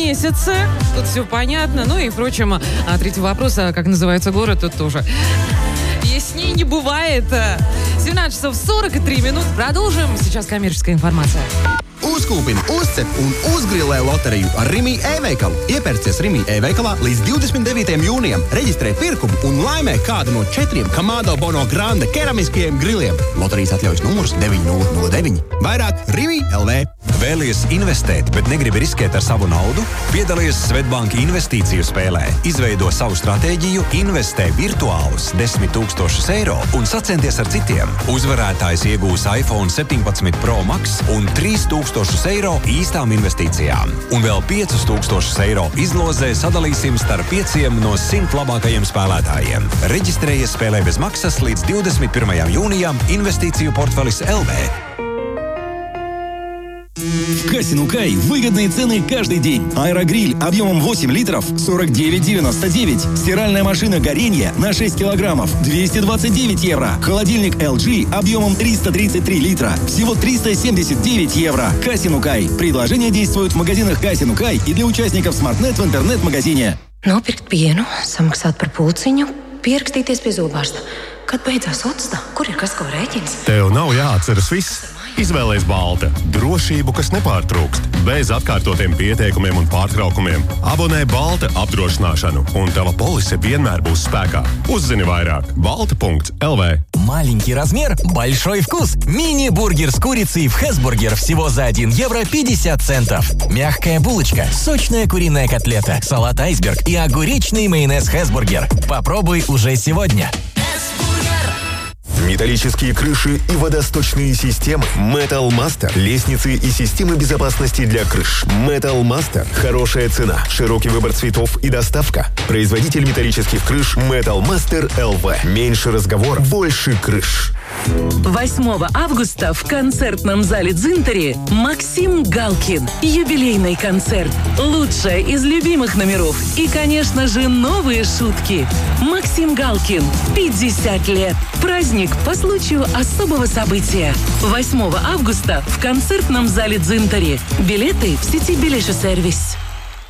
месяце. Тут все понятно. Ну и, впрочем, третий вопрос, как называется город, тут тоже ясней не бывает. 17 часов 43 минуты. Продолжим. Сейчас коммерческая информация. Uzkūpini, uzcep un uzgrilē loteriju ar Rimi e-veikalu. Iepērcies Rimi e-veikalā līdz 29. jūnijam, reģistrē pirkumu un laimē kādu no 4 Kamado Bono Grande keramiskajiem griliem. Loterijas atļaujas numurs 9009. Vairāk Rimi LV. Vēlies investēt, bet negribi riskēt ar savu naudu? Piedalies Svetbank investīciju spēlē. Izveido savu stratēģiju, investē virtuālus 10 000 eiro un sacenties ar citiem. Uzvarētājs iegūs iPhone 17 Pro Max un 3000 eiro īstām investīcijām. Un vēl 5000 eiro izlozē sadalīsim starp 5 no 100 labākajiem spēlētājiem. Reģistrējies spēlē bez maksas līdz 21. jūnijam Investīciju portfelis LV. В Касину Кай выгодные цены каждый день. Аэрогриль объемом 8 литров 49,99. Стиральная машина Горенье на 6 килограммов 229 евро. Холодильник LG объемом 333 литра всего 379 евро. Касину Кай. Предложение действует в магазинах Касину Кай и для участников Smartnet в интернет-магазине. Nopirkt pienu, samaksāt par pulciņu, pierakstīties pie zobārsta. Kad beidzās otsta? Kur ir kas, ko rēķins? Tev nav jāatceras viss. Izvēlēs Balta. Drošību, kas nepārtrūkst. Bez atkārtotiem pieteikumiem un pārtraukumiem. Abonē Balta apdrošināšanu, un tava polise vienmēr būs spēkā. Uzzini vairāk. Balta.lv. Маленький размер, большой вкус. Мини-бургер с курицей в Хэсбургер всего за 1 евро 50 центов. Мягкая булочка, сочная куриная котлета, салат айсберг и огуречный майонез Хэсбургер. Попробуй уже сегодня. Металлические крыши и водосточные системы. Metal Master. Лестницы и системы безопасности для крыш. Metal Master. Хорошая цена, широкий выбор цветов и доставка. Производитель металлических крыш Metal Master LV. Меньше разговор, больше крыш. 8 августа в концертном зале Дзинтари Максим Галкин. Юбилейный концерт. Лучшее из любимых номеров. И, конечно же, новые шутки. Максим Галкин. 50 лет. Праздник по случаю особого события. 8 августа в концертном зале Дзинтари. Билеты в сети Билеша Сервис.